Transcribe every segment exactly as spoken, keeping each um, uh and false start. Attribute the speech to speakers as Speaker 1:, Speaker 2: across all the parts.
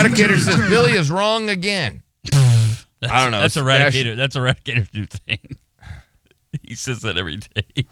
Speaker 1: Eradicator says Billy is wrong again.
Speaker 2: That's,
Speaker 1: I don't know.
Speaker 2: That's Eradicator. That's Eradicator's new thing. He says that every day.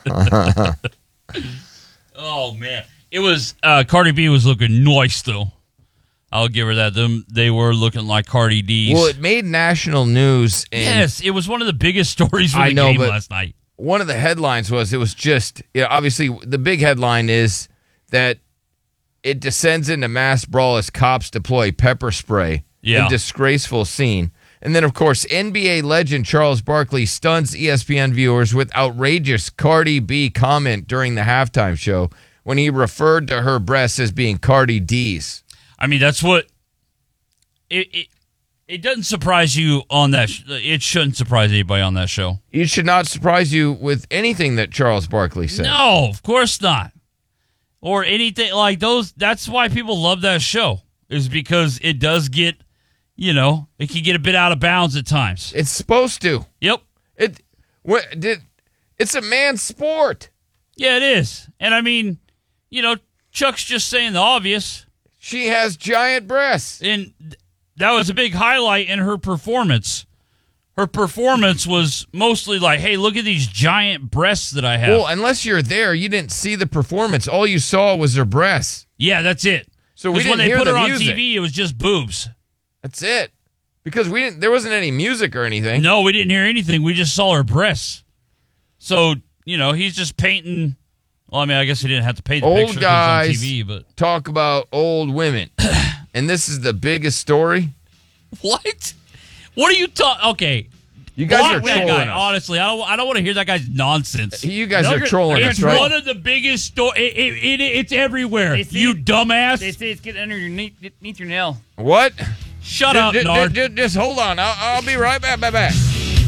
Speaker 2: Oh, man. It was, uh, Cardi B was looking nice, though. I'll give her that. Them, they were looking like Cardi D's.
Speaker 1: Well, it made national news. And
Speaker 2: yes, it was one of the biggest stories of the
Speaker 1: I know,
Speaker 2: game
Speaker 1: but
Speaker 2: last night.
Speaker 1: One of the headlines was, it was just, you know, obviously, the big headline is that it descends into mass brawl as cops deploy pepper spray
Speaker 2: Yeah.
Speaker 1: in disgraceful scene. And then, of course, N B A legend Charles Barkley stuns E S P N viewers with outrageous Cardi B comment during the halftime show when he referred to her breasts as being Cardi D's.
Speaker 2: I mean, that's what it, it it doesn't surprise you on that. Sh- it shouldn't surprise anybody on that show.
Speaker 1: It should not surprise you with anything that Charles Barkley said.
Speaker 2: No, of course not. Or anything like those. That's why people love that show, is because it does get, you know, it can get a bit out of bounds at times.
Speaker 1: It's supposed to.
Speaker 2: Yep.
Speaker 1: It what did it's a man's sport.
Speaker 2: Yeah, it is. And I mean, you know, Chuck's just saying the obvious.
Speaker 1: She has giant breasts.
Speaker 2: And th- that was a big highlight in her performance. Her performance was mostly like, hey, look at these giant breasts that I have.
Speaker 1: Well, unless you're there, you didn't see the performance. All you saw was her breasts.
Speaker 2: Yeah, that's it.
Speaker 1: So we
Speaker 2: Because
Speaker 1: didn't
Speaker 2: when they
Speaker 1: hear
Speaker 2: put
Speaker 1: the
Speaker 2: her on
Speaker 1: music.
Speaker 2: T V, it was just boobs.
Speaker 1: That's it. Because we didn't. There wasn't any music or anything.
Speaker 2: No, we didn't hear anything. We just saw her breasts. So, you know, he's just painting. Well, I mean, I guess he didn't have to paint the
Speaker 1: Old
Speaker 2: picture 'cause it was on
Speaker 1: guys
Speaker 2: T V, but
Speaker 1: talk about old women, and this is the biggest story.
Speaker 2: what? What are you talking? Okay,
Speaker 1: You guys
Speaker 2: block
Speaker 1: are
Speaker 2: that
Speaker 1: trolling
Speaker 2: guy.
Speaker 1: us.
Speaker 2: Honestly, I don't. I don't want to hear that guy's nonsense.
Speaker 1: You guys
Speaker 3: No,
Speaker 1: are
Speaker 3: you're-
Speaker 1: trolling
Speaker 2: It's
Speaker 1: us, right?
Speaker 2: one of the biggest stories. It, it, it, it's everywhere.
Speaker 3: They see
Speaker 2: You
Speaker 3: it-
Speaker 2: dumbass.
Speaker 3: They say it's getting underneath underneath your nail.
Speaker 1: What?
Speaker 2: Shut up,
Speaker 1: Just,
Speaker 2: Nard.
Speaker 1: just, just hold on. I'll, I'll be right back. Back, back.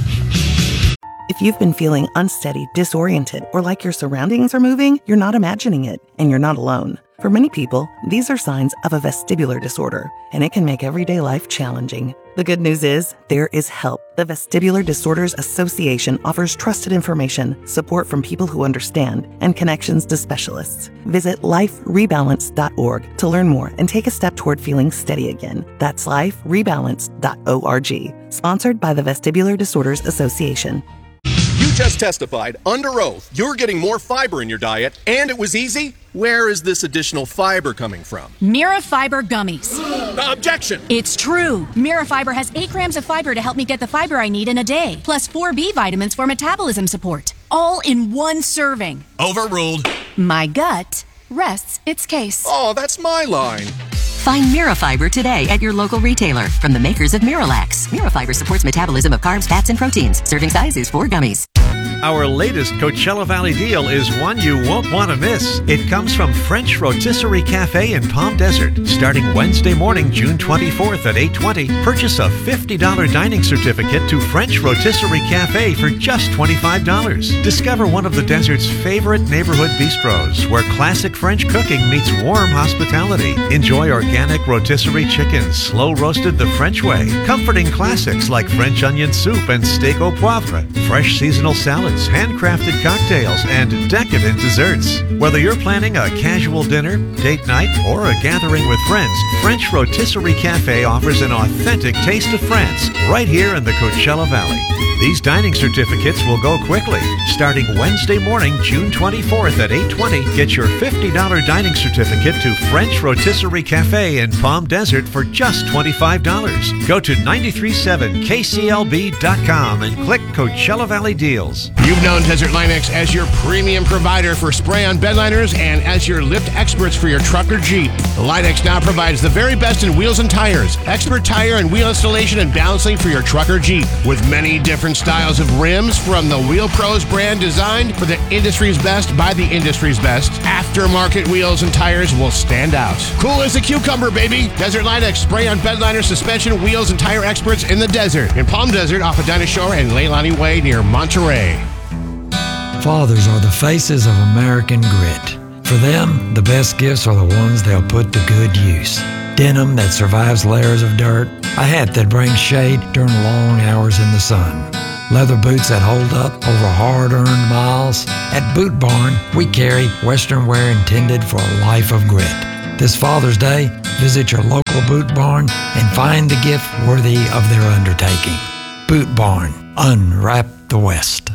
Speaker 4: If you've been feeling unsteady, disoriented, or like your surroundings are moving, you're not imagining it, and you're not alone. For many people, these are signs of a vestibular disorder, and it can make everyday life challenging. The good news is, there is help. The Vestibular Disorders Association offers trusted information, support from people who understand, and connections to specialists. Visit life rebalance dot org to learn more and take a step toward feeling steady again. That's life rebalance dot org. Sponsored by the Vestibular Disorders Association.
Speaker 5: You just testified under oath you're getting more fiber in your diet, and it was easy? Where is this additional fiber coming from?
Speaker 6: Mirafiber gummies.
Speaker 5: Objection!
Speaker 6: It's true. Mirafiber has eight grams of fiber to help me get the fiber I need in a day, plus four B vitamins for metabolism support, all in one serving.
Speaker 5: Overruled.
Speaker 6: My gut rests its case.
Speaker 5: Oh, that's my line.
Speaker 7: Find Mirafiber today at your local retailer from the makers of Miralax. Mirafiber supports metabolism of carbs, fats, and proteins. Serving size is four gummies.
Speaker 8: Our latest Coachella Valley deal is one you won't want to miss. It comes from French Rotisserie Cafe in Palm Desert. Starting Wednesday morning, June twenty-fourth at eight twenty, purchase a fifty dollars dining certificate to French Rotisserie Cafe for just twenty-five dollars. Discover one of the desert's favorite neighborhood bistros, where classic French cooking meets warm hospitality. Enjoy organic rotisserie chicken, slow roasted the French way, comforting classics like French onion soup and steak au poivre, fresh seasonal salads, handcrafted cocktails, and decadent desserts. Whether you're planning a casual dinner, date night, or a gathering with friends, French Rotisserie Cafe offers an authentic taste of France right here in the Coachella Valley. These dining certificates will go quickly. Starting Wednesday morning, June twenty-fourth at eight twenty, get your fifty dollars dining certificate to French Rotisserie Cafe in Palm Desert for just twenty-five dollars. Go to nine three seven K C L B dot com and click Coachella Valley Deals.
Speaker 9: You've known Desert Linex as your premium provider for spray-on bedliners and as your lift experts for your truck or Jeep. Linex now provides the very best in wheels and tires, expert tire and wheel installation and balancing for your truck or Jeep, with many different styles of rims from the Wheel Pros brand designed for the industry's best by the industry's best. Aftermarket wheels and tires will stand out. Cool as a cucumber, baby. Desert Linex spray-on bedliner, suspension, wheels, and tire experts in the desert. In Palm Desert off of Dinah Shore and Leilani Way near Monterey.
Speaker 10: Fathers are the faces of American grit. For them, the best gifts are the ones they'll put to good use. Denim that survives layers of dirt, a hat that brings shade during long hours in the sun, leather boots that hold up over hard-earned miles. At Boot Barn, we carry Western wear intended for a life of grit. This Father's Day, visit your local Boot Barn and find the gift worthy of their undertaking. Boot Barn, unwrap the West.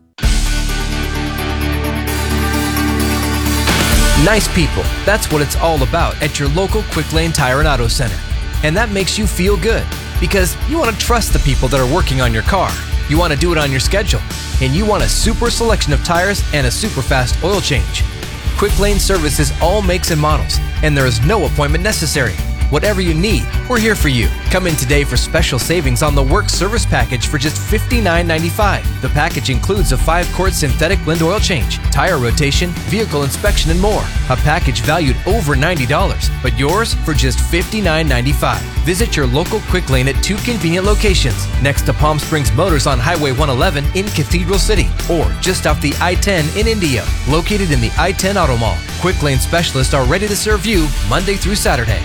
Speaker 11: Nice people, that's what it's all about at your local Quick Lane Tire and Auto Center. And that makes you feel good because you want to trust the people that are working on your car. You want to do it on your schedule. And you want a super selection of tires and a super fast oil change. Quick Lane services all makes and models, and there is no appointment necessary. Whatever you need, we're here for you. Come in today for special savings on the Work Service Package for just fifty-nine ninety-five. The package includes a five-quart synthetic blend oil change, tire rotation, vehicle inspection, and more. A package valued over ninety dollars, but yours for just fifty-nine ninety-five. Visit your local Quick Lane at two convenient locations, next to Palm Springs Motors on Highway one eleven in Cathedral City, or just off the I ten in Indio, located in the I ten Auto Mall. Quick Lane specialists are ready to serve you Monday through Saturday.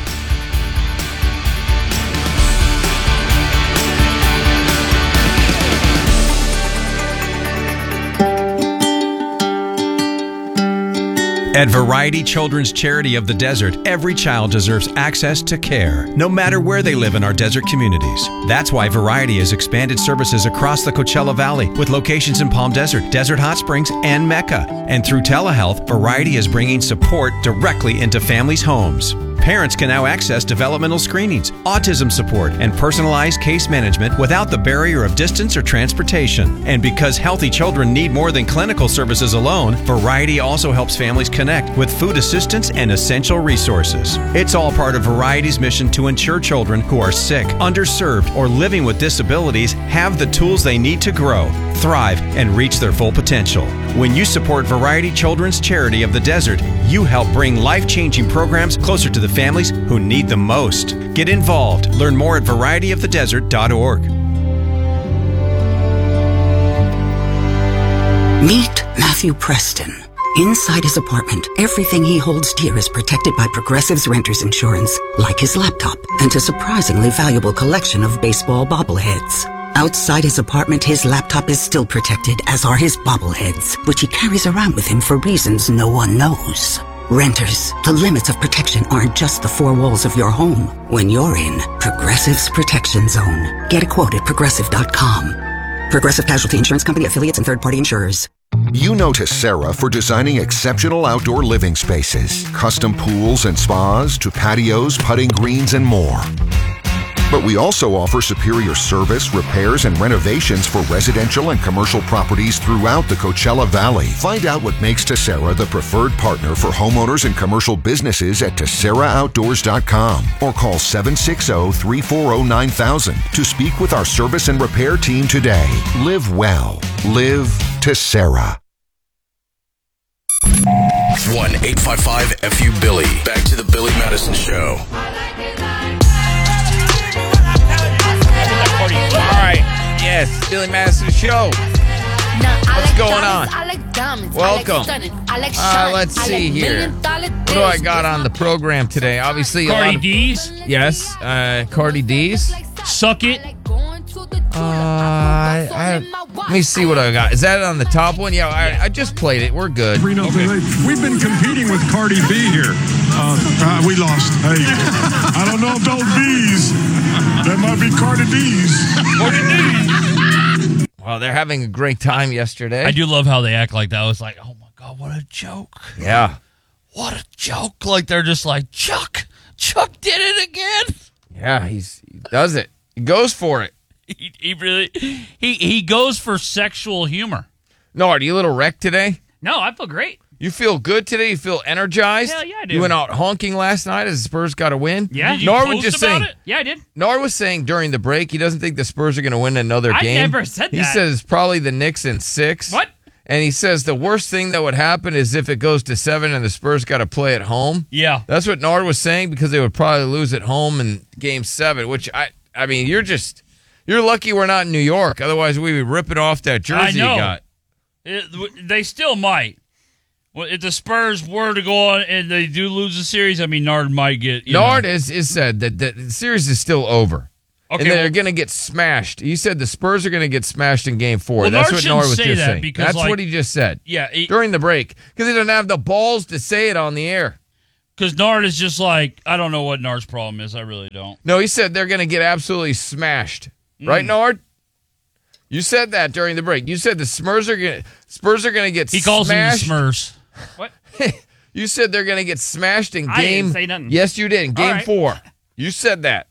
Speaker 12: At Variety Children's Charity of the Desert, every child deserves access to care, no matter where they live in our desert communities. That's why Variety has expanded services across the Coachella Valley with locations in Palm Desert, Desert Hot Springs, and Mecca. And through telehealth, Variety is bringing support directly into families' homes. Parents can now access developmental screenings, autism support, and personalized case management without the barrier of distance or transportation. And because healthy children need more than clinical services alone, Variety also helps families connect with food assistance and essential resources. It's all part of Variety's mission to ensure children who are sick, underserved, or living with disabilities have the tools they need to grow, thrive, and reach their full potential. When you support Variety Children's Charity of the Desert, you help bring life-changing programs closer to the families who need them most. Get involved. Learn more at variety of the desert dot org.
Speaker 13: Meet Matthew Preston. Inside his apartment, everything he holds dear is protected by Progressive's renter's insurance, like his laptop and a surprisingly valuable collection of baseball bobbleheads. Outside his apartment, his laptop is still protected, as are his bobbleheads, which he carries around with him for reasons no one knows. Renters, the limits of protection aren't just the four walls of your home. When you're in Progressive's Protection Zone, get a quote at progressive dot com. Progressive Casualty Insurance Company, affiliates, and third-party insurers.
Speaker 14: You know Tessera for designing exceptional outdoor living spaces, custom pools and spas, to patios, putting greens, and more. But we also offer superior service, repairs, and renovations for residential and commercial properties throughout the Coachella Valley. Find out what makes Tessera the preferred partner for homeowners and commercial businesses at tessera outdoors dot com or call seven six zero, three four zero, nine thousand to speak with our service and repair team today. Live well. Live Tessera.
Speaker 15: one eight five five F U Billy. Back to the Billy Madison Show.
Speaker 1: All right, yes, Billy Madison Show. What's going on? Welcome. Uh, let's see here. What do I got on the program today? Obviously, a
Speaker 2: Cardi
Speaker 1: lot of,
Speaker 2: D's.
Speaker 1: Yes, uh, Cardi D's.
Speaker 2: Suck it.
Speaker 1: Uh, I, I, let me see what I got. Is that on the top one? Yeah, I, I just played it. We're good.
Speaker 16: Three nothing lead. We've been competing with Cardi B here. Uh, uh, we lost. Hey, I don't know if those B's. That might be Cardi D's.
Speaker 2: Cardi D's.
Speaker 1: Well, they're having a great time yesterday.
Speaker 2: I do love how they act like that. I was like, oh my God, what a joke.
Speaker 1: Yeah.
Speaker 2: What a joke. Like they're just like, Chuck, Chuck did it again.
Speaker 1: Yeah, he's he does it. He goes for it.
Speaker 2: He, he really, he, he goes for sexual humor.
Speaker 1: No, are you a little wrecked today?
Speaker 3: No, I feel great.
Speaker 1: You feel good today? You feel energized?
Speaker 3: Hell yeah, I do.
Speaker 1: You went out honking last night as the Spurs got a win?
Speaker 3: Yeah.
Speaker 2: Did you
Speaker 1: Nor
Speaker 2: post
Speaker 1: was just
Speaker 2: about
Speaker 1: saying,
Speaker 2: it?
Speaker 3: Yeah, I did.
Speaker 1: Nor was saying during the break he doesn't think the Spurs are going to win another
Speaker 3: I
Speaker 1: game.
Speaker 3: never said
Speaker 1: He
Speaker 3: that.
Speaker 1: says it's probably the Knicks in six.
Speaker 3: What?
Speaker 1: And he says the worst thing that would happen is if it goes to seven and the Spurs got to play at home.
Speaker 2: Yeah.
Speaker 1: That's what Nard was saying because they would probably lose at home in game seven, which I, I mean, you're just, you're lucky we're not in New York. Otherwise, we'd be ripping off that jersey
Speaker 2: I know.
Speaker 1: you got.
Speaker 2: It, they still might. Well, if the Spurs were to go on and they do lose the series, I mean, Nard might get. You
Speaker 1: Nard
Speaker 2: know.
Speaker 1: has, has said that, that the series is still over.
Speaker 2: Okay,
Speaker 1: and they're
Speaker 2: well-
Speaker 1: going to get smashed. He said the Spurs are going to get smashed in game four.
Speaker 2: Well,
Speaker 1: That's
Speaker 2: Nard
Speaker 1: what Nard
Speaker 2: shouldn't
Speaker 1: was
Speaker 2: say
Speaker 1: just
Speaker 2: that
Speaker 1: saying.
Speaker 2: because,
Speaker 1: That's
Speaker 2: like-
Speaker 1: what he just said.
Speaker 2: Yeah, he-
Speaker 1: during the break because he doesn't have the balls to say it on the air.
Speaker 2: Because Nard is just like, I don't know what Nard's problem is. I really don't.
Speaker 1: No, he said they're going to get absolutely smashed. Right,
Speaker 2: Mm.
Speaker 1: Nard? You said that during the break. You said the Spurs are going to Spurs are going to get
Speaker 2: He calls
Speaker 1: smashed.
Speaker 2: them the Smurfs.
Speaker 3: What?
Speaker 1: You said they're going to get smashed in
Speaker 3: I
Speaker 1: game.
Speaker 3: didn't say nothing.
Speaker 1: Yes, you did. In game
Speaker 3: All right.
Speaker 1: four. You said that.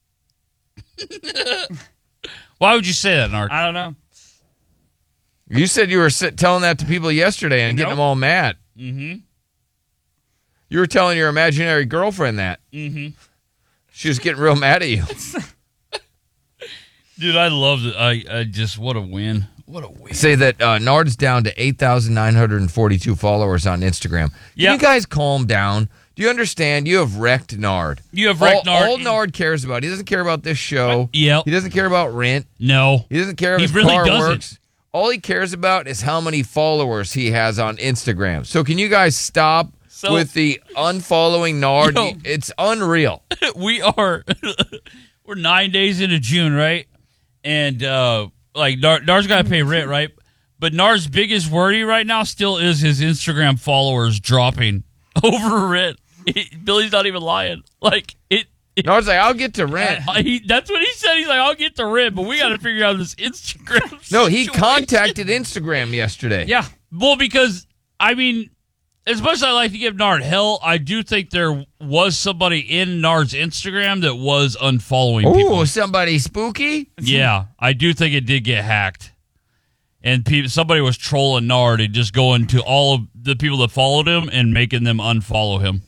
Speaker 2: Why would you say that, Nard?
Speaker 3: I don't know.
Speaker 1: You said you were sit- telling that to people yesterday and getting
Speaker 3: Nope.
Speaker 1: them all mad.
Speaker 2: Mm-hmm.
Speaker 1: You were telling your imaginary girlfriend that.
Speaker 2: Mm-hmm.
Speaker 1: She was getting real mad at you.
Speaker 2: Dude, I loved it. I, I just, what a win. What a win.
Speaker 1: Say that uh, Nard's down to eight thousand nine hundred forty-two followers on Instagram. Can
Speaker 2: Yeah.
Speaker 1: you guys calm down? Do you understand? You have wrecked Nard.
Speaker 2: You have wrecked
Speaker 1: all,
Speaker 2: Nard.
Speaker 1: All Nard cares about, he doesn't care about this show.
Speaker 2: Yep.
Speaker 1: He doesn't care about rent.
Speaker 2: No.
Speaker 1: He doesn't care if
Speaker 2: He
Speaker 1: his
Speaker 2: really
Speaker 1: car
Speaker 2: doesn't.
Speaker 1: works. All he cares about is how many followers he has on Instagram. So can you guys stop
Speaker 2: So-
Speaker 1: with the unfollowing Nard?
Speaker 2: Yo.
Speaker 1: It's unreal.
Speaker 2: we are, we're nine days into June, right? And, uh, like, Nard, Nard's got to pay rent, right? But Nard's biggest worry right now still is his Instagram followers dropping over rent. It, Billy's not even lying. Like, it. it
Speaker 1: Nard's like, I'll get to rent.
Speaker 2: I- he, that's what he said. He's like, I'll get to rent, but we got to figure out this Instagram.
Speaker 1: No, he
Speaker 2: situation.
Speaker 1: contacted Instagram yesterday.
Speaker 2: Yeah. Well, because, I mean, as much as I like to give Nard hell, I do think there was somebody in Nard's Instagram that was unfollowing people.
Speaker 1: Ooh, somebody spooky?
Speaker 2: Yeah, I do think it did get hacked. And people, somebody was trolling Nard and just going to all of the people that followed him and making them unfollow him.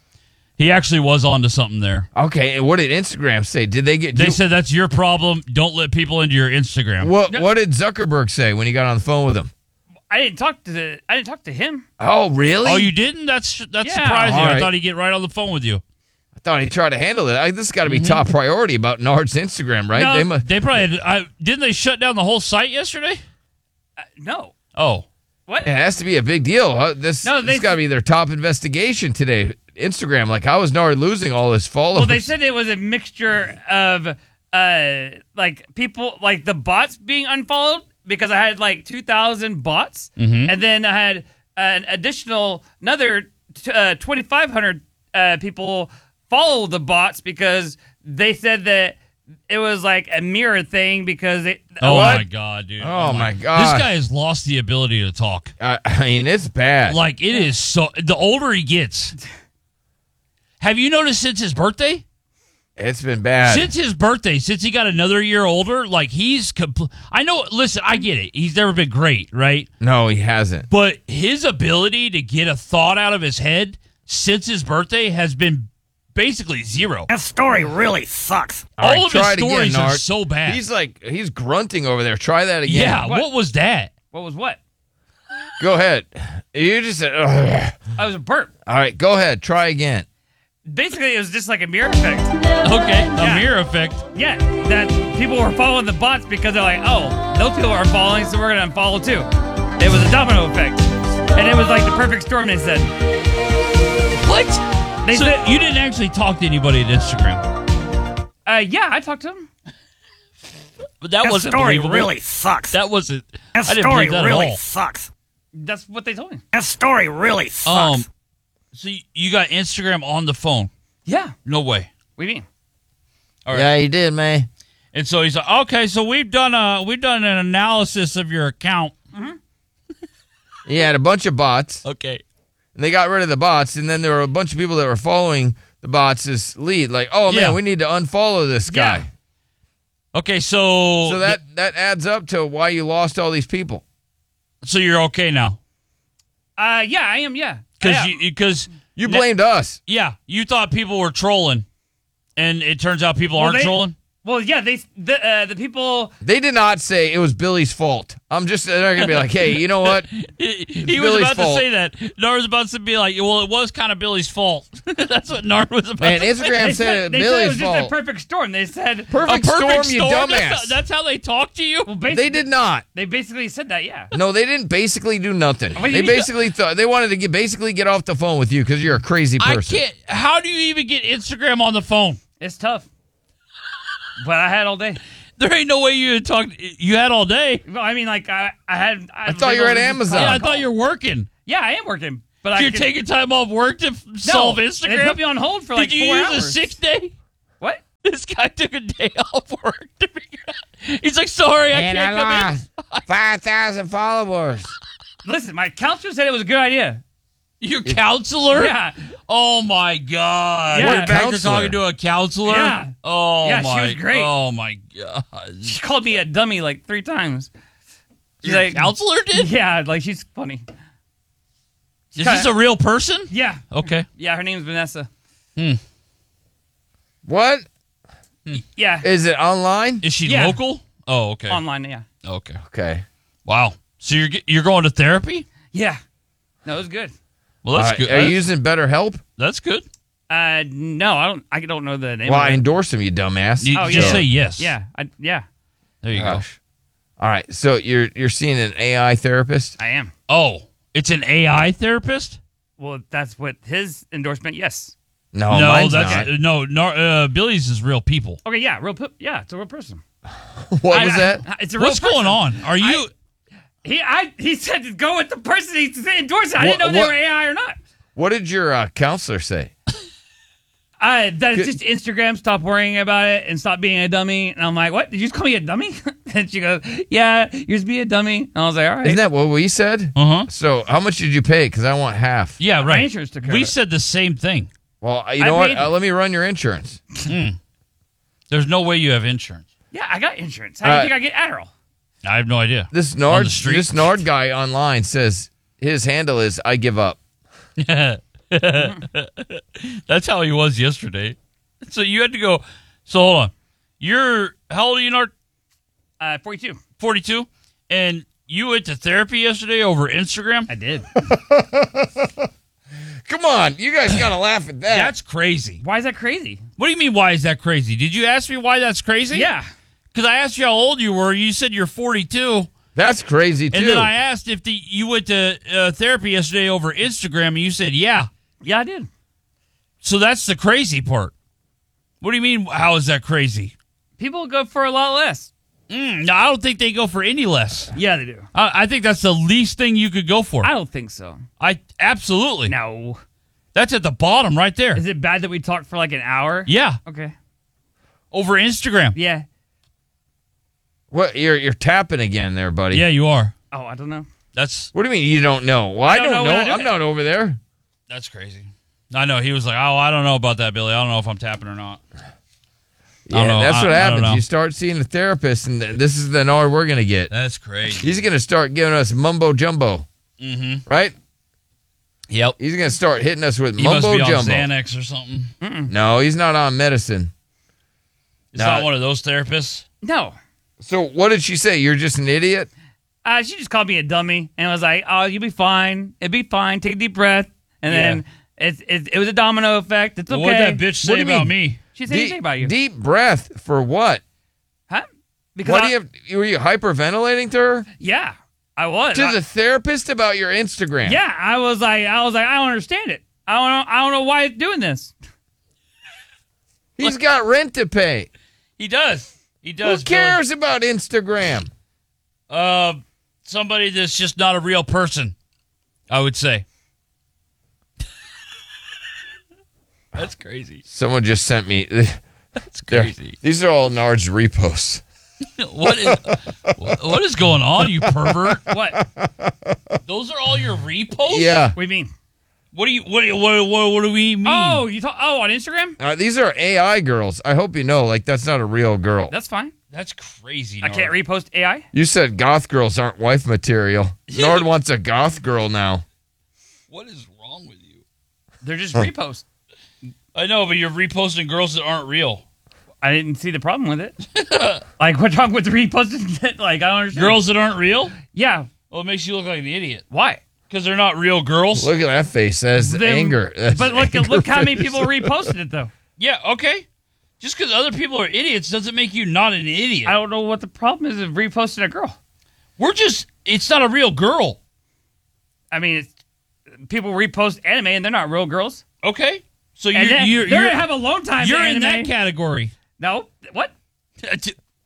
Speaker 2: He actually was onto something there.
Speaker 1: Okay, and what did Instagram say? Did they get...
Speaker 2: They
Speaker 1: you-
Speaker 2: said that's your problem. Don't let people into your Instagram.
Speaker 1: What What did Zuckerberg say when he got on the phone with him?
Speaker 3: I didn't talk to the. I didn't talk to him.
Speaker 1: Oh, really?
Speaker 2: Oh, you didn't? That's that's
Speaker 3: Yeah.
Speaker 2: surprising.
Speaker 1: All
Speaker 2: I
Speaker 1: right.
Speaker 2: thought he'd get right on the phone with you.
Speaker 1: I thought he tried to handle it. I, this has got to be top priority about Nard's Instagram, right?
Speaker 2: No,
Speaker 1: They
Speaker 2: they,
Speaker 1: mu-
Speaker 2: probably had, I, didn't they shut down the whole site yesterday?
Speaker 3: Uh, no.
Speaker 2: Oh,
Speaker 3: What?
Speaker 1: It has to be a big deal. Huh? This,
Speaker 3: No,
Speaker 1: this
Speaker 3: they-
Speaker 1: has got to be their top investigation today. Instagram, like, how is Nard losing all his followers?
Speaker 3: Well, they said it was a mixture of uh, like people, like the bots being unfollowed because I had like two thousand bots,
Speaker 2: Mhm.
Speaker 3: and then I had an additional another t- uh, twenty-five hundred uh, people follow the bots because they said that it was like a mirror thing because they.
Speaker 2: oh
Speaker 1: What?
Speaker 2: my God, dude!
Speaker 1: Oh, my
Speaker 2: This
Speaker 1: God.
Speaker 2: guy has lost the ability to talk.
Speaker 1: I, I mean, it's bad.
Speaker 2: Like it is so. The older he gets, have you noticed since his birthday?
Speaker 1: It's been bad.
Speaker 2: Since his birthday, since he got another year older, like he's. Compl- I know. Listen, I get it. He's never been great, right?
Speaker 1: No, he hasn't.
Speaker 2: But his ability to get a thought out of his head since his birthday has been basically zero.
Speaker 13: That story really sucks.
Speaker 2: All
Speaker 1: right,
Speaker 2: of his
Speaker 1: try it again,
Speaker 2: stories are
Speaker 1: Nard.
Speaker 2: so bad.
Speaker 1: He's like, he's grunting over there. Try that again.
Speaker 2: yeah. What? was that?
Speaker 3: What was what?
Speaker 1: Go ahead. You just said, "Ugh."
Speaker 3: I was a burp.
Speaker 1: All right, go ahead. Try again.
Speaker 3: Basically, it was just like a mirror effect.
Speaker 2: Okay, a
Speaker 3: Yeah.
Speaker 2: mirror effect.
Speaker 3: Yeah, that people were following the bots because they're like, oh, those people are following, so we're gonna unfollow too. It was a domino effect, and it was like the perfect storm. They said.
Speaker 2: What?
Speaker 3: They
Speaker 2: so
Speaker 3: said,
Speaker 2: you didn't actually talk to anybody at Instagram,
Speaker 3: uh, yeah, I talked to him.
Speaker 2: but that,
Speaker 13: That
Speaker 2: wasn't
Speaker 13: story
Speaker 2: believable.
Speaker 13: really sucks.
Speaker 2: That wasn't.
Speaker 13: That
Speaker 2: I didn't
Speaker 13: story
Speaker 2: believe that
Speaker 13: really
Speaker 2: at all.
Speaker 13: sucks.
Speaker 3: That's what they told me.
Speaker 13: That story really sucks.
Speaker 2: Um, so you- you got Instagram on the phone?
Speaker 3: Yeah.
Speaker 2: No way.
Speaker 3: What do you mean?
Speaker 2: All right.
Speaker 1: Yeah, he did, man.
Speaker 2: And so he's like, okay, so we've done a we've done an analysis of your account.
Speaker 1: He had a bunch of bots,
Speaker 2: Okay.
Speaker 1: and they got rid of the bots, and then there were a bunch of people that were following the bots' as lead. Like, oh, man,
Speaker 2: Yeah.
Speaker 1: we need to unfollow this guy.
Speaker 3: Yeah.
Speaker 2: Okay, so
Speaker 1: So that, that adds up to why you lost all these people.
Speaker 2: so you're okay now
Speaker 3: Uh, yeah, I am. Yeah,
Speaker 2: because
Speaker 3: yeah.
Speaker 2: you because
Speaker 1: You blamed us.
Speaker 2: yeah you thought people were trolling, and it turns out people
Speaker 3: Well,
Speaker 2: aren't
Speaker 3: they-
Speaker 2: trolling.
Speaker 3: Well, yeah, they the uh, the people.
Speaker 1: They did not say it was Billy's fault. I'm just, they're going to be like, hey, you know what?
Speaker 2: He, he
Speaker 1: It's
Speaker 2: was
Speaker 1: Billy's
Speaker 2: about
Speaker 1: fault.
Speaker 2: to say that. Nard was about to be like, well, it was kind of Billy's fault. That's what Nard was about
Speaker 1: Man,
Speaker 2: to say.
Speaker 1: Instagram
Speaker 3: They
Speaker 1: said
Speaker 3: said,
Speaker 1: it
Speaker 3: they
Speaker 1: was
Speaker 3: said it
Speaker 1: Billy's
Speaker 3: was just
Speaker 1: fault.
Speaker 3: a perfect storm. They said
Speaker 1: Perfect
Speaker 2: A perfect
Speaker 1: storm, you
Speaker 2: storm?
Speaker 1: dumbass.
Speaker 2: That's how, that's how they talk to you?
Speaker 3: Well, basi-
Speaker 1: They did not.
Speaker 3: They basically said that. Yeah.
Speaker 1: No, they didn't basically do nothing.
Speaker 3: What do
Speaker 1: They
Speaker 3: you mean?
Speaker 1: basically thought they wanted to get basically get off the phone with you because you're a crazy
Speaker 2: I
Speaker 1: person.
Speaker 2: can't. How do you even get Instagram on the phone?
Speaker 3: It's tough. But I had all day.
Speaker 2: There ain't no way you had talked. You had all day.
Speaker 3: Well, I mean, like I, I had. I,
Speaker 1: I thought you were at Amazon.
Speaker 2: Yeah, I thought you were working.
Speaker 3: Yeah, I am working. But I
Speaker 2: You're
Speaker 3: could-
Speaker 2: taking time off work to f- solve
Speaker 3: No,
Speaker 2: Instagram?
Speaker 3: They put me on hold for like
Speaker 2: Did you
Speaker 3: four
Speaker 2: use
Speaker 3: hours.
Speaker 2: a sick day?
Speaker 3: What?
Speaker 2: This guy took a day off work to figure out. He's like, sorry, I
Speaker 1: And
Speaker 2: can't
Speaker 1: I
Speaker 2: come
Speaker 1: lost five thousand followers.
Speaker 3: Listen, my counselor said it was a good idea.
Speaker 2: in. Your counselor?
Speaker 3: Yeah.
Speaker 2: Oh, my God.
Speaker 3: Yeah.
Speaker 2: What,
Speaker 3: What
Speaker 2: back to
Speaker 1: counselor?
Speaker 2: talking to a counselor?
Speaker 3: Yeah.
Speaker 2: Oh,
Speaker 3: Yeah, she
Speaker 2: my.
Speaker 3: was great.
Speaker 2: Oh, my God.
Speaker 3: She called me a dummy like three times. She's
Speaker 2: Your
Speaker 3: like,
Speaker 2: counselor did?
Speaker 3: Yeah, like she's funny.
Speaker 2: Is this a real person?
Speaker 3: Yeah.
Speaker 2: Okay.
Speaker 3: Yeah, her name's Vanessa.
Speaker 2: Hmm.
Speaker 1: What?
Speaker 3: Yeah.
Speaker 1: Is it online?
Speaker 2: Is she
Speaker 3: Yeah.
Speaker 2: local? Oh, okay.
Speaker 3: Online, yeah.
Speaker 2: Okay.
Speaker 1: Okay.
Speaker 2: Wow. So you're ge- you're going to therapy?
Speaker 3: Yeah. No, it was good.
Speaker 2: Well, that's
Speaker 1: All right,
Speaker 2: good.
Speaker 1: Are you
Speaker 2: That's-
Speaker 1: using BetterHelp?
Speaker 2: That's good.
Speaker 3: Uh, no, I don't. I don't know the name.
Speaker 1: Well,
Speaker 3: of
Speaker 1: I
Speaker 3: it.
Speaker 1: endorse him, you dumbass.
Speaker 2: You
Speaker 3: Oh,
Speaker 2: just
Speaker 3: yeah.
Speaker 2: say yes.
Speaker 3: Yeah, I, yeah,
Speaker 2: There you
Speaker 1: Gosh. All right. So you're you're seeing an A I therapist?
Speaker 3: I am.
Speaker 2: go. Oh, it's an A I therapist?
Speaker 3: Well, that's what his endorsement. Yes.
Speaker 1: No,
Speaker 2: no,
Speaker 1: mine's
Speaker 2: that's
Speaker 1: not.
Speaker 2: no. no uh, Billy's is real people.
Speaker 3: Okay. Yeah. Real. pe- Yeah. It's a real person.
Speaker 1: What
Speaker 3: I-
Speaker 1: was
Speaker 3: I-
Speaker 1: that?
Speaker 3: it's a real
Speaker 2: What's going
Speaker 3: person.
Speaker 2: on? Are you?
Speaker 3: He. I. He said to go with the person he endorsed. I
Speaker 1: What-
Speaker 3: didn't know they
Speaker 1: what-
Speaker 3: were A I or not.
Speaker 1: What did your uh, counselor say?
Speaker 3: Uh, that
Speaker 1: Good.
Speaker 3: it's just Instagram. Stop worrying about it and stop being a dummy. And I'm like, what? Did you just call me a dummy? And she goes, yeah, you just be a dummy. And I was like, all right.
Speaker 1: Isn't that what we said?
Speaker 2: Uh huh.
Speaker 1: So how much did you pay? Because I want half.
Speaker 2: Yeah,
Speaker 3: My
Speaker 2: right.
Speaker 3: insurance took care
Speaker 2: We
Speaker 3: of it.
Speaker 2: said the same thing.
Speaker 1: Well, you
Speaker 3: I
Speaker 1: know what?
Speaker 3: paid-
Speaker 1: Uh, let me run your insurance.
Speaker 2: There's no way you have insurance.
Speaker 3: Yeah, I got insurance. How do you
Speaker 1: Uh,
Speaker 3: think I get Adderall?
Speaker 2: I have no idea.
Speaker 1: This
Speaker 2: On
Speaker 1: Nard,
Speaker 2: the street?
Speaker 1: this Nard guy online says his handle is I give up.
Speaker 2: That's how he was yesterday. So you had to go. So hold on. You're how old are you, Nart?
Speaker 3: Uh, forty-two.
Speaker 2: forty-two, and you went to therapy yesterday over Instagram.
Speaker 3: I did.
Speaker 1: Come on, you guys gotta laugh at that.
Speaker 2: That's crazy.
Speaker 3: Why is that crazy?
Speaker 2: What do you mean? Why is that crazy? Did you ask me why that's crazy?
Speaker 3: Yeah.
Speaker 2: Because I asked you how old you were. You said you're forty-two.
Speaker 1: That's crazy too.
Speaker 2: And then I asked if the, you went to uh, therapy yesterday over Instagram, and you said yeah.
Speaker 3: Yeah, I did.
Speaker 2: So that's the crazy part. What do you mean? How is that crazy?
Speaker 3: People go for a lot less.
Speaker 2: Mm, no, I don't think they go for any less.
Speaker 3: Yeah, they do.
Speaker 2: I, I think that's the least thing you could go for.
Speaker 3: I don't think so.
Speaker 2: I absolutely.
Speaker 3: No.
Speaker 2: That's at the bottom right there.
Speaker 3: Is it bad that we talked for like an hour?
Speaker 2: Yeah,
Speaker 3: Okay.
Speaker 2: over Instagram.
Speaker 3: Yeah.
Speaker 1: What you're you're tapping again there, buddy.
Speaker 2: Yeah, you are.
Speaker 3: Oh, I don't know.
Speaker 2: That's
Speaker 1: What do you mean you don't know? Well, I
Speaker 3: don't
Speaker 1: don't,
Speaker 3: know
Speaker 1: know.
Speaker 3: what I
Speaker 1: I'm
Speaker 3: did.
Speaker 1: not over there.
Speaker 2: that's crazy. I know. He was like, "Oh, I don't know about that, Billy. I don't know if I'm tapping or not."
Speaker 1: Yeah,
Speaker 2: know.
Speaker 1: that's
Speaker 2: I-
Speaker 1: what
Speaker 2: I don't
Speaker 1: happens.
Speaker 2: know.
Speaker 1: You start seeing a therapist, and th- this is the Nard we're gonna get.
Speaker 2: That's crazy.
Speaker 1: He's gonna start giving us mumbo jumbo,
Speaker 2: Mm-hmm.
Speaker 1: right?
Speaker 2: Yep.
Speaker 1: He's gonna start hitting us with
Speaker 2: He must
Speaker 1: mumbo
Speaker 2: be on
Speaker 1: jumbo.
Speaker 2: Xanax or something.
Speaker 1: No, he's not on medicine.
Speaker 2: It's
Speaker 1: No.
Speaker 2: not one of those therapists.
Speaker 3: No.
Speaker 1: So what did she say? You're just an idiot.
Speaker 3: Uh, she just called me a dummy and was like, oh, you'll be fine. It'll be fine. Take a deep breath. And then it, it, it was a domino effect. It's okay.
Speaker 2: What did that bitch
Speaker 1: What
Speaker 2: say
Speaker 1: do you
Speaker 2: about
Speaker 1: mean?
Speaker 2: me?
Speaker 3: She said
Speaker 1: Deep,
Speaker 3: anything about you.
Speaker 1: deep breath for what?
Speaker 3: Huh? Because
Speaker 1: What
Speaker 3: I-
Speaker 1: do you have? Were you hyperventilating to her?
Speaker 3: Yeah, I was.
Speaker 1: To
Speaker 3: I-
Speaker 1: the therapist about your Instagram?
Speaker 3: yeah, I was like, I was like, I don't understand it. I don't know. I don't know why it's doing this.
Speaker 1: He's got rent to pay.
Speaker 2: He does. He does.
Speaker 1: Who cares about Instagram?
Speaker 2: Billy. Uh, somebody that's just not a real person, I would say. That's crazy.
Speaker 1: Someone just sent me.
Speaker 2: That's
Speaker 1: They're-
Speaker 2: crazy.
Speaker 1: These are all Nard's reposts.
Speaker 2: What is what, what is going on, you pervert?
Speaker 3: What?
Speaker 2: Those are all your reposts?
Speaker 1: Yeah.
Speaker 3: What do you mean?
Speaker 2: What do you what do you, what, what, what do we mean?
Speaker 3: Oh, you talk. Oh, on Instagram?
Speaker 1: Uh, these are A I girls. I hope you know, like, that's not a real girl.
Speaker 3: That's fine.
Speaker 2: That's crazy.
Speaker 3: I can't repost A I.
Speaker 1: You said goth girls aren't wife material. Nard wants a goth girl now.
Speaker 2: What is wrong with you?
Speaker 3: They're just reposts.
Speaker 2: I know, but you're reposting girls that aren't real.
Speaker 3: I didn't see the problem with it. Like, what's wrong with the reposting? Like, I don't understand.
Speaker 2: Girls that aren't real?
Speaker 3: Yeah.
Speaker 2: Well, it makes you look like an idiot.
Speaker 3: Why?
Speaker 2: Because they're not real girls.
Speaker 1: Look at that face. That's
Speaker 3: Then-
Speaker 1: anger. That's
Speaker 3: But look,
Speaker 1: anger
Speaker 3: look how many
Speaker 1: face.
Speaker 3: people reposted it though.
Speaker 2: Yeah, okay. Just because other people are idiots doesn't make you not an idiot.
Speaker 3: I don't know what the problem is of reposting a girl.
Speaker 2: We're just, it's not a real girl.
Speaker 3: I mean, it's, people repost anime and they're not real girls.
Speaker 2: Okay. So
Speaker 3: And
Speaker 2: you're,
Speaker 3: then
Speaker 2: you're,
Speaker 3: they're
Speaker 2: you're,
Speaker 3: gonna have alone time.
Speaker 2: you're
Speaker 3: to
Speaker 2: in
Speaker 3: anime.
Speaker 2: that category.
Speaker 3: No, what?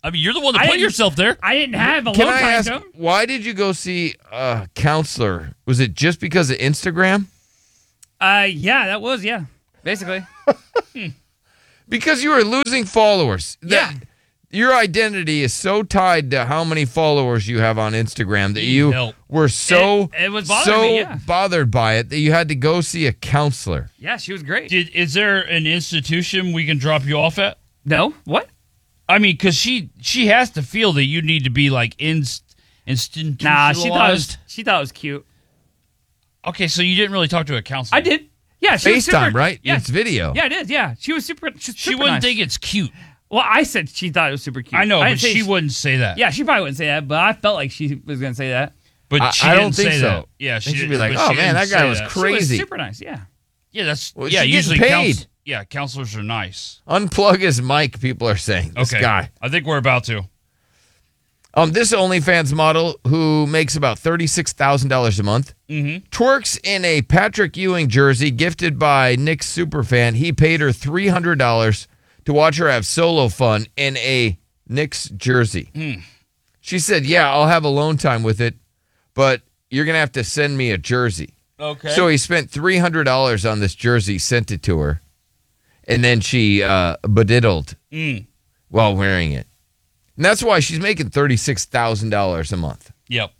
Speaker 2: I mean, you're the one that
Speaker 3: I
Speaker 2: put
Speaker 3: didn't-
Speaker 2: yourself there.
Speaker 3: I didn't have alone
Speaker 1: Can I
Speaker 3: time
Speaker 1: ask,
Speaker 3: to him.
Speaker 1: why did you go see a counselor? Was it just because of Instagram?
Speaker 3: Uh, yeah, that was yeah, basically.
Speaker 1: Because you were losing followers.
Speaker 3: Yeah.
Speaker 1: That- Your identity is so tied to how many followers you have on Instagram that you
Speaker 2: help.
Speaker 1: were so
Speaker 3: It- it was bothering
Speaker 1: so
Speaker 3: me, yeah.
Speaker 1: bothered by it that you had to go see a counselor.
Speaker 3: Yeah, she was great.
Speaker 2: Did is there an institution we can drop you off at?
Speaker 3: No, what?
Speaker 2: I mean, because she she has to feel that you need to be like inst institutionalized.
Speaker 3: Nah, she thought it was she thought it was cute.
Speaker 2: Okay, so you didn't really talk to a counselor.
Speaker 3: I did. Yeah, she was
Speaker 1: FaceTime,
Speaker 3: super,
Speaker 1: right?
Speaker 3: Yeah,
Speaker 1: It's video.
Speaker 3: Yeah, it is. Yeah, she was super. She's
Speaker 2: She
Speaker 3: super
Speaker 2: wouldn't
Speaker 3: nice.
Speaker 2: think it's cute.
Speaker 3: Well, I said she thought it was super cute.
Speaker 2: I know,
Speaker 3: didn't
Speaker 2: but
Speaker 3: say
Speaker 2: she wouldn't say that.
Speaker 3: Yeah, she probably wouldn't say that, but I felt like she was going to say that.
Speaker 2: But
Speaker 1: I-
Speaker 2: she
Speaker 1: I
Speaker 2: didn't
Speaker 1: don't think
Speaker 2: say
Speaker 1: so.
Speaker 2: that. Yeah,
Speaker 1: I
Speaker 2: she
Speaker 1: think she'd
Speaker 2: did-
Speaker 1: be like,
Speaker 2: but
Speaker 1: "Oh,
Speaker 2: she
Speaker 1: man,
Speaker 2: didn't
Speaker 1: that guy
Speaker 2: say
Speaker 1: was
Speaker 2: that.
Speaker 1: crazy."
Speaker 3: She was super nice. Yeah.
Speaker 2: Yeah, that's
Speaker 1: Well,
Speaker 2: yeah.
Speaker 1: she
Speaker 2: Usually,
Speaker 1: getting
Speaker 2: couns-
Speaker 1: paid.
Speaker 2: yeah, counselors are nice.
Speaker 1: Unplug his mic, people are saying. This
Speaker 2: Okay,
Speaker 1: guy.
Speaker 2: I think we're about to.
Speaker 1: Um, this OnlyFans model who makes about thirty-six thousand dollars a month
Speaker 2: Mm-hmm.
Speaker 1: twerks in a Patrick Ewing jersey gifted by Nick's superfan. He paid her three hundred dollars to watch her have solo fun in a Knicks jersey.
Speaker 2: Hmm.
Speaker 1: She said, yeah, I'll have alone time with it, but you're going to have to send me a jersey.
Speaker 2: Okay.
Speaker 1: So he spent three hundred dollars on this jersey, sent it to her, and then she uh, bediddled
Speaker 2: Mm.
Speaker 1: while wearing it. And that's why she's making thirty-six thousand dollars a month.
Speaker 2: Yep.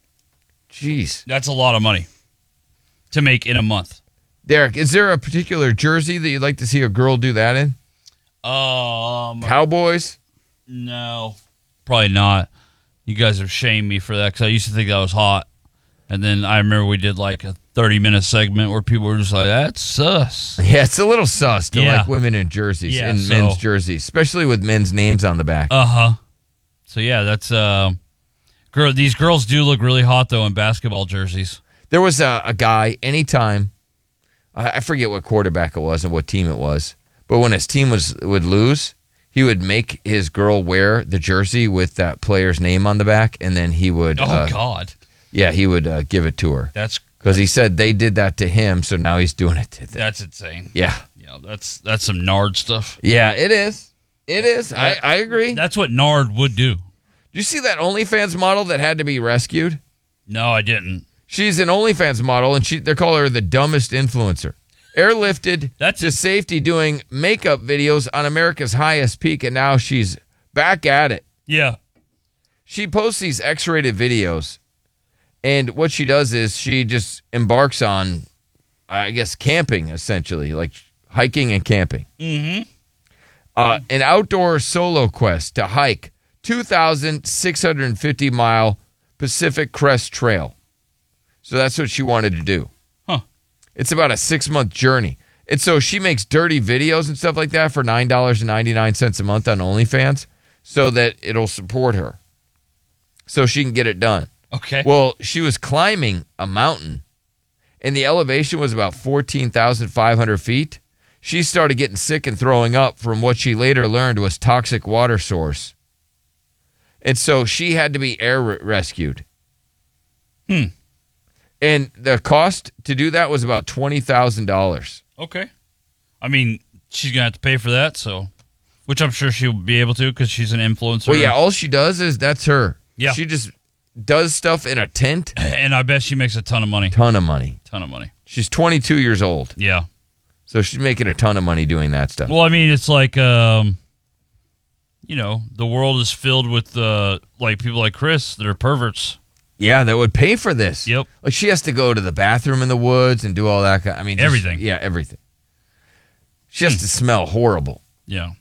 Speaker 1: Jeez.
Speaker 2: That's a lot of money to make in a month.
Speaker 1: Derek, is there a particular jersey that you'd like to see a girl do that in?
Speaker 2: Um,
Speaker 1: Cowboys?
Speaker 2: No, probably not. You guys have shamed me for that because I used to think that was hot, and then I remember we did like a thirty-minute segment where people were just like, "That's sus."
Speaker 1: Yeah, it's a little sus to
Speaker 2: Yeah.
Speaker 1: like women in jerseys,
Speaker 2: Yeah,
Speaker 1: in
Speaker 2: so-
Speaker 1: men's jerseys, especially with men's names on the back.
Speaker 2: Uh huh. So yeah, that's uh, girl. These girls do look really hot though in basketball jerseys.
Speaker 1: There was a, a guy, anytime, I, I forget what quarterback it was and what team it was, but when his team was would lose, he would make his girl wear the jersey with that player's name on the back, and then he would.
Speaker 2: Oh
Speaker 1: uh,
Speaker 2: God,
Speaker 1: Yeah, he would uh, give it to her.
Speaker 2: that's
Speaker 1: Because he said they did that to him, so now he's doing it to them.
Speaker 2: that's insane.
Speaker 1: Yeah.
Speaker 2: Yeah, that's that's some Nard stuff.
Speaker 1: Yeah, it is. It is. I, I agree.
Speaker 2: That's what Nard would do.
Speaker 1: Did you see that OnlyFans model that had to be rescued?
Speaker 2: No, I didn't.
Speaker 1: She's an OnlyFans model, and she they call her the dumbest influencer. Airlifted
Speaker 2: That's
Speaker 1: to safety doing makeup videos on America's highest peak, and now she's back at it.
Speaker 2: Yeah.
Speaker 1: She posts these X-rated videos, and what she does is she just embarks on, I guess, camping, essentially, like hiking and camping.
Speaker 2: Mm-hmm.
Speaker 1: Uh, an outdoor solo quest to hike two thousand six hundred fifty mile Pacific Crest Trail. So that's what she wanted to do.
Speaker 2: Huh.
Speaker 1: It's about a six-month journey. And so she makes dirty videos and stuff like that for nine dollars and ninety-nine cents a month on OnlyFans so that it'll support her, so she can get it done.
Speaker 2: Okay.
Speaker 1: Well, she was climbing a mountain, and the elevation was about fourteen thousand five hundred feet. She started getting sick and throwing up from what she later learned was toxic water source. And so she had to be air re- rescued.
Speaker 2: Hmm.
Speaker 1: And the cost to do that was about twenty thousand dollars.
Speaker 2: Okay. I mean, she's gonna have to pay for that, so which I'm sure she'll be able to because she's an influencer.
Speaker 1: Well, yeah, all she does is that's her.
Speaker 2: Yeah.
Speaker 1: She just does stuff in a tent.
Speaker 2: And I bet she makes a ton of money.
Speaker 1: Ton of money.
Speaker 2: Ton of money.
Speaker 1: She's twenty-two years old.
Speaker 2: Yeah.
Speaker 1: So she's making a ton of money doing that stuff.
Speaker 2: Well, I mean, it's like, um, you know, the world is filled with uh, like people like Chris that are perverts.
Speaker 1: Yeah, that would pay for this.
Speaker 2: Yep.
Speaker 1: Like she has to go to the bathroom in the woods and do all that. kind- I mean, just-
Speaker 2: Everything.
Speaker 1: Yeah, everything. She has to smell horrible.
Speaker 2: Yeah.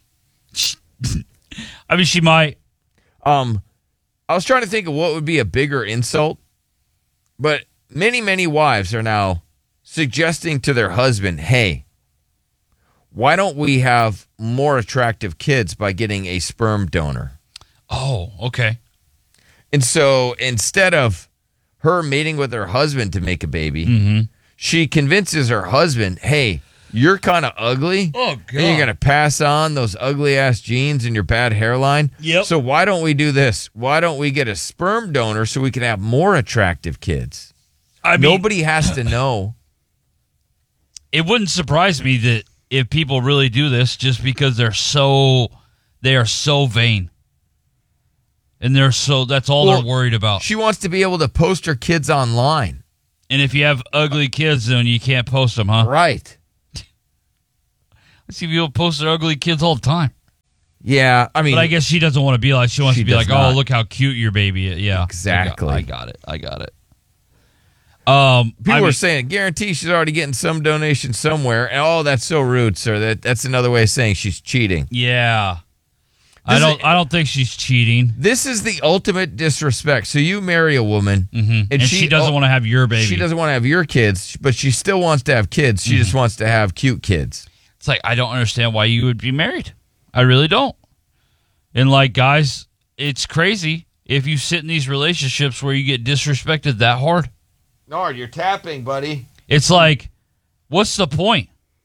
Speaker 2: I mean, she might.
Speaker 1: Um, I was trying to think of what would be a bigger insult, but many, many wives are now suggesting to their husband, "Hey, why don't we have more attractive kids by getting a sperm donor?"
Speaker 2: Oh, okay.
Speaker 1: And so instead of her meeting with her husband to make a baby,
Speaker 2: Mm-hmm.
Speaker 1: she convinces her husband, "Hey, you're kind of ugly.
Speaker 2: Oh,
Speaker 1: And you're
Speaker 2: God.
Speaker 1: going to pass on those ugly ass genes and your bad hairline.
Speaker 2: Yep.
Speaker 1: So why don't we do this? Why don't we get a sperm donor so we can have more attractive kids?"
Speaker 2: I mean,
Speaker 1: Nobody has to know.
Speaker 2: it wouldn't surprise me that if people really do this just because they're so, they are so vain. And they're so that's all
Speaker 1: Well,
Speaker 2: they're worried about.
Speaker 1: She wants to be able to post her kids online.
Speaker 2: And if you have ugly kids, then you can't post them, huh?
Speaker 1: Right.
Speaker 2: I see people post their ugly kids all the time.
Speaker 1: Yeah, I mean,
Speaker 2: but I guess she doesn't want to be like. She wants
Speaker 1: she
Speaker 2: to be
Speaker 1: does
Speaker 2: like,
Speaker 1: not.
Speaker 2: "Oh, look how cute your baby is." Yeah,
Speaker 1: Exactly.
Speaker 2: I got, I got it. I got it. Um,
Speaker 1: people
Speaker 2: I
Speaker 1: were
Speaker 2: mean-
Speaker 1: saying, guarantee she's already getting some donation somewhere. And, oh, that's so rude, sir. That that's another way of saying she's cheating.
Speaker 2: Yeah, I
Speaker 1: This
Speaker 2: don't.
Speaker 1: is-
Speaker 2: I don't think she's cheating.
Speaker 1: This is the ultimate disrespect. So you marry a woman,
Speaker 2: Mm-hmm. And, she, doesn't want to have your baby.
Speaker 1: She doesn't want to have your kids, but she still wants to have kids. She
Speaker 2: Mm-hmm.
Speaker 1: just wants to have cute kids.
Speaker 2: It's like I don't understand why you would be married. I really don't. And like guys, it's crazy if you sit in these relationships where you get disrespected that hard.
Speaker 1: Nard, you're tapping, buddy.
Speaker 2: It's like, what's the point?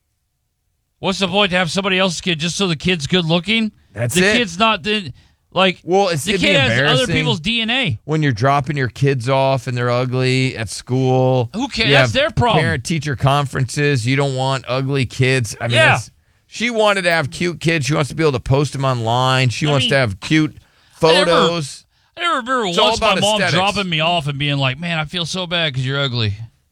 Speaker 2: What's the point to have somebody else's kid just so the kid's good looking?
Speaker 1: That's
Speaker 2: the
Speaker 1: it.
Speaker 2: kid's not the like.
Speaker 1: Well, it's
Speaker 2: the
Speaker 1: it'd be
Speaker 2: kid has other
Speaker 1: embarrassing
Speaker 2: people's D N A.
Speaker 1: when you're dropping your kids off and they're ugly at school.
Speaker 2: Who cares?
Speaker 1: You
Speaker 2: That's
Speaker 1: have
Speaker 2: their problem.
Speaker 1: Parent-teacher conferences. You don't want ugly kids. I mean,
Speaker 2: Yeah.
Speaker 1: that's, she wanted to have cute kids. She wants to be able to post them online. She
Speaker 2: I
Speaker 1: wants
Speaker 2: mean,
Speaker 1: to have cute
Speaker 2: I never-
Speaker 1: photos.
Speaker 2: I never remember
Speaker 1: It's all
Speaker 2: once my
Speaker 1: about
Speaker 2: mom
Speaker 1: aesthetics.
Speaker 2: dropping me off and being like, "Man, I feel so bad because you're ugly."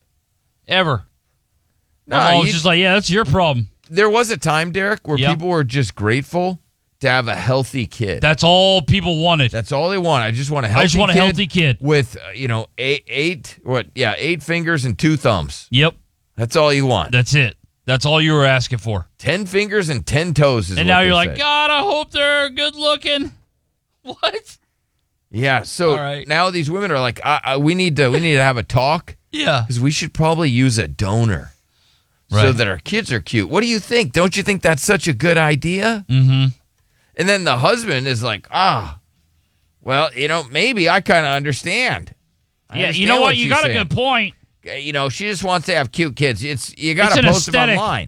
Speaker 2: Ever.
Speaker 1: No,
Speaker 2: My mom was
Speaker 1: you-
Speaker 2: just like, "Yeah, that's your problem."
Speaker 1: There was a time, Derek, where
Speaker 2: Yeah.
Speaker 1: people were just grateful to have a healthy kid.
Speaker 2: That's all people wanted.
Speaker 1: That's all they want. I just want a healthy
Speaker 2: I just want a
Speaker 1: kid
Speaker 2: healthy kid.
Speaker 1: with, uh, you know, eight, eight, what, yeah, eight fingers and two thumbs.
Speaker 2: Yep.
Speaker 1: That's all you want.
Speaker 2: That's it. That's all you were asking for.
Speaker 1: Ten fingers and ten toes is
Speaker 2: And
Speaker 1: what
Speaker 2: now
Speaker 1: they
Speaker 2: you're like,
Speaker 1: say.
Speaker 2: God, I hope they're good looking. What?
Speaker 1: Yeah, so
Speaker 2: All right.
Speaker 1: now these women are like, I, I, we need to we need to have a talk
Speaker 2: Yeah.
Speaker 1: because we should probably use a donor so
Speaker 2: Right.
Speaker 1: that our kids are cute. What do you think? Don't you think that's such a good idea?
Speaker 2: Mm-hmm.
Speaker 1: And then the husband is like, ah, well, you know, maybe I kind of understand. I
Speaker 2: Yeah, you
Speaker 1: understand
Speaker 2: know what? You
Speaker 1: she's
Speaker 2: got a
Speaker 1: saying.
Speaker 2: good point.
Speaker 1: You know, she just wants to have cute kids. It's you got
Speaker 2: It's
Speaker 1: to
Speaker 2: an
Speaker 1: post
Speaker 2: aesthetic.
Speaker 1: them online.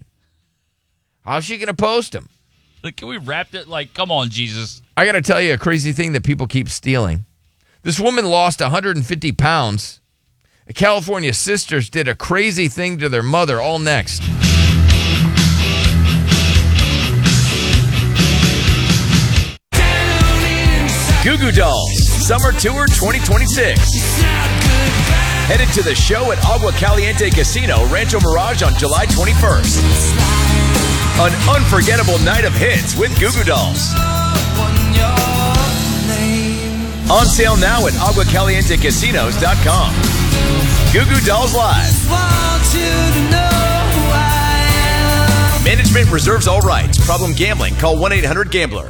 Speaker 1: How's she going to post them?
Speaker 2: Like, can we wrap it? Like, come on, Jesus.
Speaker 1: I got to tell you a crazy thing that people keep stealing. This woman lost one hundred fifty pounds. The California sisters did a crazy thing to their mother. All next.
Speaker 17: Goo Goo Dolls Summer Tour twenty twenty-six. Headed to the show at Agua Caliente Casino, Rancho Mirage on July twenty-first. An unforgettable night of hits with Goo Goo Dolls. On sale now at agua caliente casinos dot com. Goo Goo Dolls Live. Management reserves all rights. Problem gambling. Call one eight hundred gambler.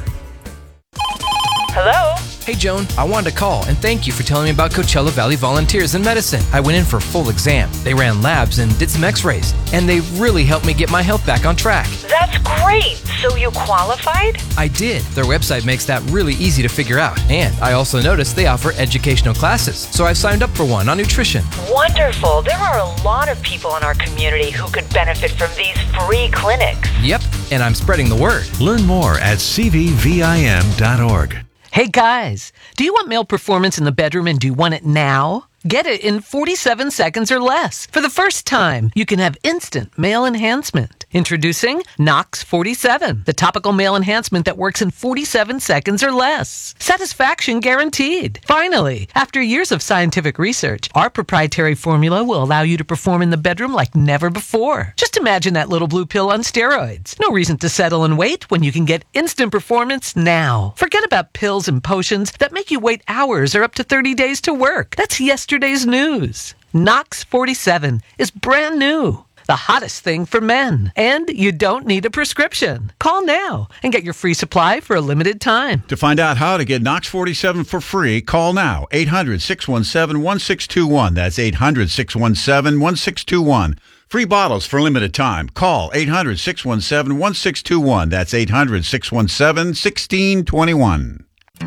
Speaker 11: Hello? Hey, Joan, I wanted to call and thank you for telling me about Coachella Valley Volunteers in Medicine. I went in for a full exam. They ran labs and did some x-rays, and they really helped me get my health back on track.
Speaker 18: That's great. So you qualified?
Speaker 11: I did. Their website makes that really easy to figure out. And I also noticed they offer educational classes, so I've signed up for one on nutrition.
Speaker 18: Wonderful. There are a lot of people in our community who could benefit from these free clinics.
Speaker 11: Yep, and I'm spreading the word.
Speaker 8: Learn more at c v v i m dot org.
Speaker 19: Hey guys, do you want male performance in the bedroom and do you want it now? Get it in forty-seven seconds or less. For the first time, you can have instant male enhancement. Introducing Nox forty-seven, the topical male enhancement that works in forty-seven seconds or less. Satisfaction guaranteed. Finally, after years of scientific research, our proprietary formula will allow you to perform in the bedroom like never before. Just imagine that little blue pill on steroids. No reason to settle and wait when you can get instant performance now. Forget about pills and potions that make you wait hours or up to thirty days to work. That's yesterday's news. Nox forty-seven is brand new. The hottest thing for men. And you don't need a prescription. Call now and get your free supply for a limited time.
Speaker 20: To find out how to get Nox forty-seven for free, call now. eight hundred, six one seven, one six two one. That's eight hundred, six one seven, one six two one. Free bottles for limited time. Call eight hundred, six one seven, one six two one. That's eight hundred, six one seven, one six two one.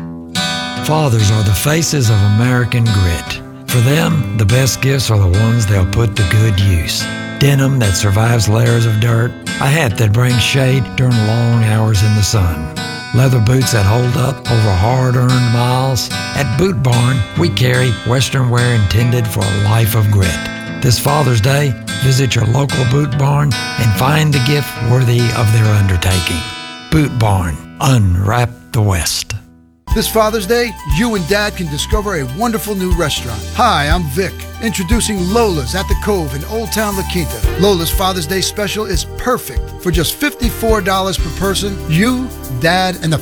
Speaker 10: Fathers are the faces of American grit. For them, the best gifts are the ones they'll put to good use. Denim that survives layers of dirt, a hat that brings shade during long hours in the sun, leather boots that hold up over hard-earned miles. At Boot Barn, we carry Western wear intended for a life of grit. This Father's Day, visit your local Boot Barn and find the gift worthy of their undertaking. Boot Barn, unwrap the West.
Speaker 21: This Father's Day, you and Dad can discover a wonderful new restaurant. Hi, I'm Vic, introducing Lola's at the Cove in Old Town La Quinta. Lola's Father's Day special is perfect. For just fifty-four dollars per person, you, Dad, and the